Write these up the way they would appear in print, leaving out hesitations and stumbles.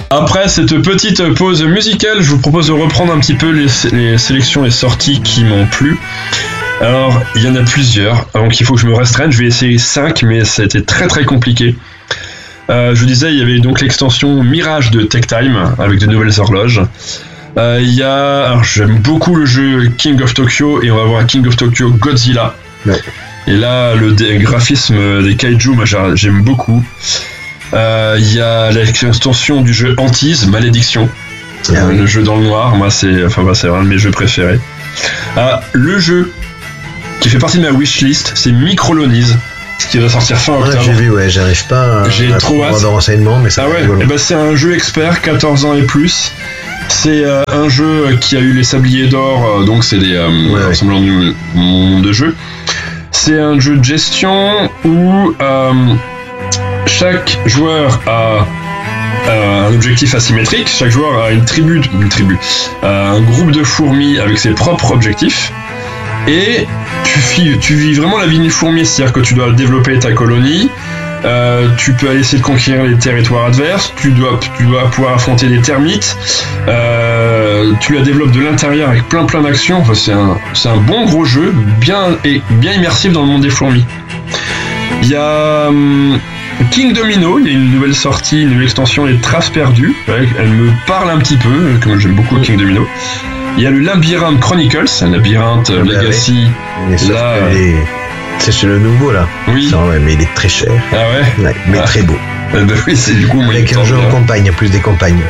Après cette petite pause musicale, je vous propose de reprendre un petit peu les sélections et sorties qui m'ont plu. Alors, il y en a plusieurs, donc il faut que je me restreigne. Je vais essayer 5, mais ça a été très très compliqué. Je vous disais, il y avait donc l'extension Mirage de Tech Time avec de nouvelles horloges. Alors j'aime beaucoup le jeu King of Tokyo et on va voir King of Tokyo Godzilla. Ouais. Et là, le graphisme des kaiju, moi j'aime beaucoup. Il y a l'extension du jeu Antise, Malédiction. Le jeu dans le noir, moi c'est un de mes jeux préférés. Le jeu qui fait partie de ma wishlist, c'est Microlonies, qui va sortir fin octobre. J'ai vu, j'arrive pas à avoir de renseignements, mais ça c'est un jeu expert, 14 ans et plus. C'est un jeu qui a eu les sabliers d'or, donc c'est des ressemblants du monde de jeu. C'est un jeu de gestion où chaque joueur a un objectif asymétrique. Chaque joueur a une tribu, un groupe de fourmis avec ses propres objectifs. Et tu vis vraiment la vie d'une fourmi, c'est-à-dire que tu dois développer ta colonie. Tu peux aller essayer de conquérir les territoires adverses, tu dois pouvoir affronter des termites, tu la développes de l'intérieur avec plein d'actions. Enfin, c'est un bon gros jeu, bien immersif dans le monde des fourmis. Il y a King Domino, il y a une nouvelle sortie, une nouvelle extension, les Traces perdues. Elle me parle un petit peu, comme j'aime beaucoup King Domino. Il y a le Labyrinthe Chronicles, un labyrinthe Legacy. Là, c'est le nouveau là. Oui. Mais il est très cher. Ah ouais, mais très beau. Oui, c'est du coup avec un jeu en campagne, en plus des campagnes.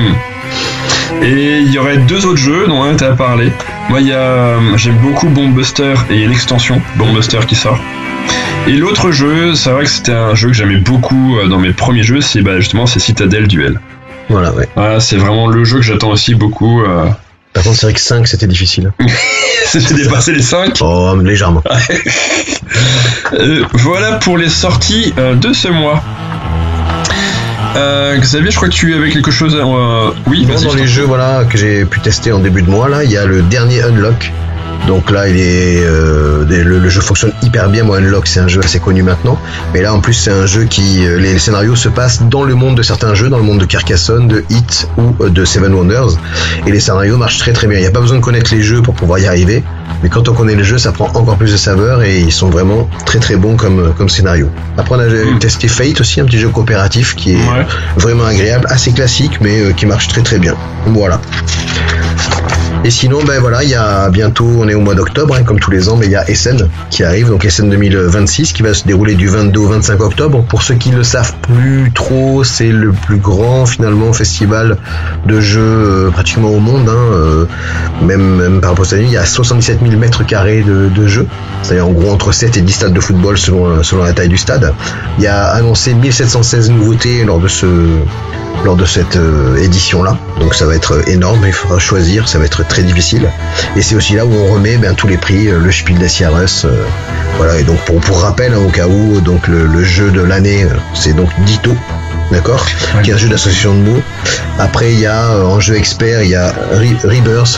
Et il y aurait 2 autres jeux dont un t'as parlé. Moi, j'aime beaucoup Bombbuster et une extension Bombbuster qui sort. Et l'autre jeu, c'est vrai que c'était un jeu que j'aimais beaucoup dans mes premiers jeux, c'est justement Citadel Duel. Voilà, c'est vraiment le jeu que j'attends aussi beaucoup. Par contre, c'est vrai que 5, c'était difficile. C'était dépassé les 5 ? Oh, légèrement. Voilà pour les sorties de ce mois. Xavier, je crois que tu avais quelque chose Oui, vas-y. Dans les jeux que j'ai pu tester en début de mois, là, il y a le dernier Unlock. Donc là, le jeu fonctionne hyper bien. Moi, Unlock, c'est un jeu assez connu maintenant. Mais là, en plus, c'est un jeu les scénarios se passent dans le monde de certains jeux, dans le monde de Carcassonne, de Hit ou de Seven Wonders. Et les scénarios marchent très très bien. Il n'y a pas besoin de connaître les jeux pour pouvoir y arriver. Mais quand on connaît le jeu, ça prend encore plus de saveur et ils sont vraiment très très bons comme scénario. Après, on a testé Fate aussi, un petit jeu coopératif qui est vraiment agréable, assez classique, mais qui marche très très bien. Voilà. Et sinon, il y a bientôt, on est au mois d'octobre, comme tous les ans, mais il y a Essen qui arrive, donc Essen 2026, qui va se dérouler du 22 au 25 octobre. Pour ceux qui ne le savent plus trop, c'est le plus grand, finalement, festival de jeux pratiquement au monde, même par rapport à cette année, il y a 77 000 mètres carrés de jeux, c'est-à-dire en gros entre 7 et 10 stades de football selon la taille du stade. Il y a annoncé 1716 nouveautés lors de cette édition-là. Donc ça va être énorme, il faudra choisir, ça va être très difficile. Et c'est aussi là où on remet tous les prix, le Spiel des Jahres. Et donc pour rappel, au cas où, donc le jeu de l'année, c'est donc Ditto. D'accord, qui est un jeu d'association de mots. Après, il y a en jeu expert, il y a Rebirth,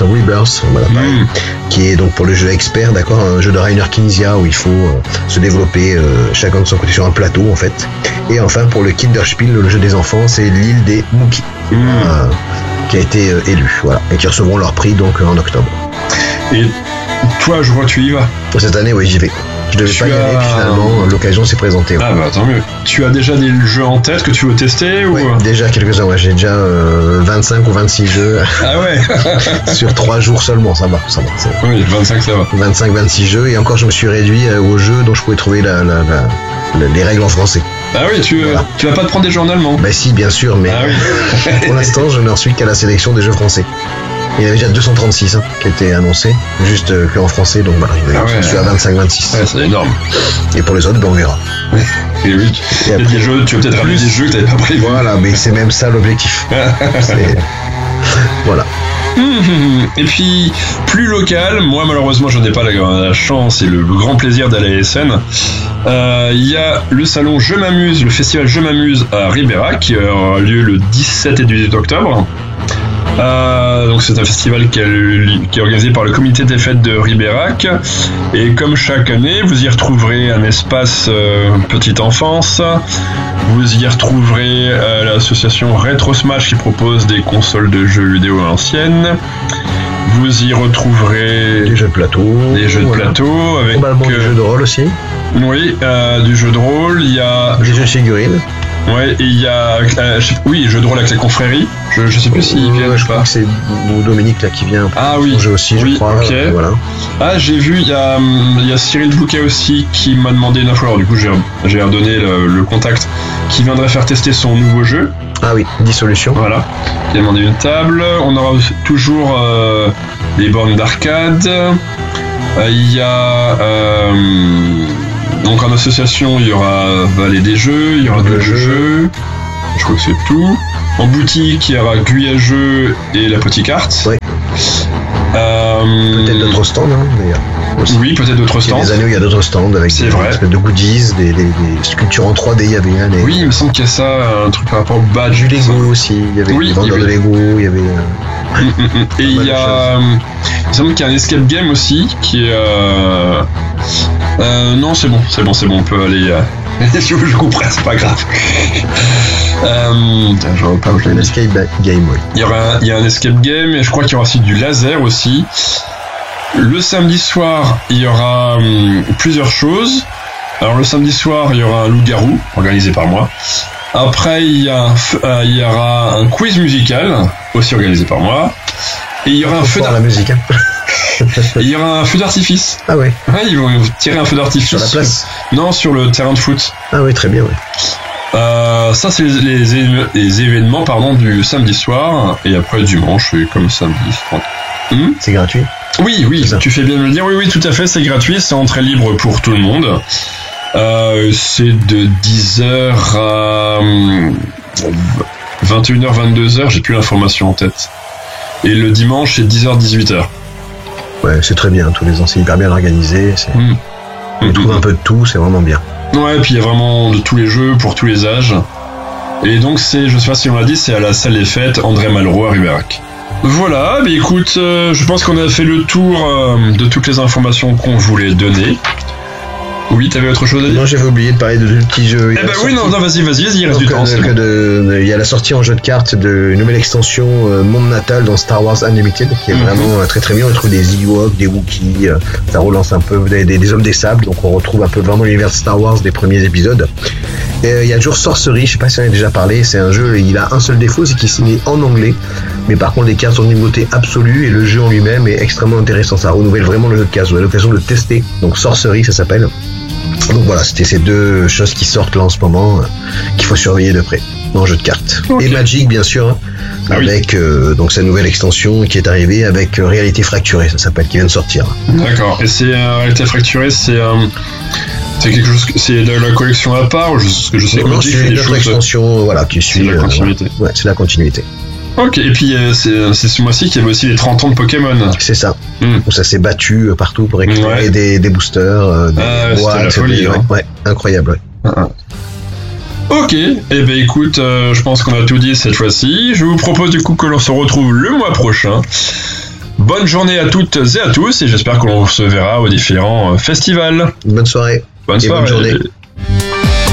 qui est donc pour le jeu expert, d'accord, un jeu de Rainer Knizia où il faut se développer chacun de son côté sur un plateau en fait. Et enfin pour le Kinderspiel, le jeu des enfants, c'est l'île des Mookie qui a été élu, et qui recevront leur prix donc en octobre. Et toi, je vois que tu y vas. Cette année, oui, j'y vais. Je devais pas y aller, puis finalement, l'occasion s'est présentée. Ah bah tant mieux. Tu as déjà des jeux en tête que tu veux tester ou... déjà quelques-uns, j'ai déjà 25 ou 26 jeux. Ah ouais. Sur 3 jours seulement, ça va. Oui, 25 ça va. 25-26 jeux, et encore je me suis réduit aux jeux dont je pouvais trouver les règles en français. Ah oui, tu vas pas te prendre des jeux en allemand? Bah si, bien sûr, mais pour l'instant je n'en suis qu'à la sélection des jeux français. Il y avait déjà 236 qui étaient annoncés, juste qu'en français, donc je suis à 25-26. Ouais, c'est énorme. Et pour les autres, on verra. Et oui, il y a des jeux, tu vas peut-être ramener des jeux que t'avais pas prévu. Voilà, mais c'est même ça l'objectif. Voilà. Et puis, plus local, moi malheureusement je n'ai pas la chance et le grand plaisir d'aller à Essen. Il y a le salon Je m'amuse, le festival Je m'amuse à Ribera qui aura lieu le 17 et 18 octobre. Donc c'est un festival qui est organisé par le comité des fêtes de Ribérac. Et comme chaque année, vous y retrouverez un espace petite enfance. Vous y retrouverez l'association Retro Smash qui propose des consoles de jeux vidéo anciennes. Vous y retrouverez des jeux de plateau. Des jeux de plateau avec probablement du jeu de rôle aussi. Oui, du jeu de rôle. Il y a des jeux de figurines. Ouais, et il y a oui, jeu de rôle avec la confrérie. Je sais plus s'il vient je crois que c'est Dominique là qui vient pour oui. jeu aussi, oui, je crois. Okay. Voilà. Ah, j'ai vu, il y a Cyril Bouquet aussi qui m'a demandé une fois. Alors du coup, j'ai redonné le contact qui viendrait faire tester son nouveau jeu. Ah oui, Dissolution. Voilà. Il a demandé une table. On aura toujours des bornes d'arcade. Il y a donc en association, il y aura Vallée des Jeux, il y aura d'autres jeux. Je crois que c'est tout. En boutique, il y aura Guy à jeux et la petite carte. Oui. Peut-être d'autres stands, d'ailleurs. Aussi. Oui, peut-être d'autres stands. Il y a des années où il y a d'autres stands avec des espèces de goodies, des sculptures en 3D. Il y avait Oui, il me semble qu'il y a ça, un truc par rapport au badge. Du Lego aussi. Il y avait des vendeurs de Lego. Il y avait. Et il y a. Il me semble qu'il y a un escape game aussi qui est. Non, c'est bon, on peut aller. Si je comprends, c'est pas grave. Je vois pas où je l'ai mis. Escape game, oui. Il y a un escape game et je crois qu'il y aura aussi du laser aussi. Le samedi soir, il y aura plusieurs choses. Alors le samedi soir, il y aura un loup-garou organisé par moi. Après, il y aura un quiz musical aussi organisé par moi. Et il y aura un feu la musique. il y aura un feu d'artifice. Ah ouais. Ouais, ils vont tirer un feu d'artifice. Sur la place. Non, sur le terrain de foot. Ah oui, très bien, ouais. Ça c'est les événements du samedi soir et après dimanche c'est comme samedi. C'est gratuit. Oui, tu fais bien de me le dire. Oui, tout à fait, c'est gratuit, c'est entrée libre pour tout le monde. C'est de 10h à 21h, 22h, j'ai plus l'information en tête. Et le dimanche c'est 10h, 18h. Ouais, c'est très bien, tous les ans c'est hyper bien organisé. On trouve un peu de tout, c'est vraiment bien. Ouais, et puis il y a vraiment de tous les jeux pour tous les âges. Et donc je sais pas si on l'a dit, c'est à la salle des fêtes André Malraux à Ribérac. Voilà, mais écoute, je pense qu'on a fait le tour de toutes les informations qu'on voulait donner. Oui, t'avais autre chose à dire? Non, j'avais oublié de parler de deux petits jeux. Oui, non, vas-y, il reste du temps. Il y a la sortie en jeu de cartes d'une nouvelle extension Monde Natal dans Star Wars Unlimited, qui est vraiment très très bien. On trouve des Ewoks, des Wookiees, ça relance un peu des hommes des sables, donc on retrouve un peu vraiment l'univers Star Wars des premiers épisodes. Et il y a toujours Sorcery, je sais pas si on en a déjà parlé, c'est un jeu, il a un seul défaut, c'est qu'il s'est mis en anglais, mais par contre les cartes sont d'une beauté absolue et le jeu en lui-même est extrêmement intéressant, ça renouvelle vraiment le jeu de cartes, vous avez l'occasion de le tester, donc Sorcery ça s'appelle. Donc voilà, c'était ces deux choses qui sortent là en ce moment, qu'il faut surveiller de près en jeu de cartes. Okay. Et Magic bien sûr, avec donc sa nouvelle extension qui est arrivée avec Réalité Fracturée, ça s'appelle, qui vient de sortir. D'accord, et c'est Réalité Fracturée, c'est quelque chose, c'est de la collection à part, ce que je sais que Magic fait des choses. Extension, voilà, qui suit la continuité. Ouais, c'est la continuité. Ok, et puis c'est ce mois-ci qu'il y avait aussi les 30 ans de Pokémon. C'est ça. Où ça s'est battu partout pour récupérer des boosters, des la folie, ouais, incroyable. Ouais. Ok, et ben écoute, je pense qu'on a tout dit cette fois-ci. Je vous propose du coup que l'on se retrouve le mois prochain. Bonne journée à toutes et à tous, et j'espère que l'on se verra aux différents festivals. Bonne soirée. Bonne soirée. Bonne journée.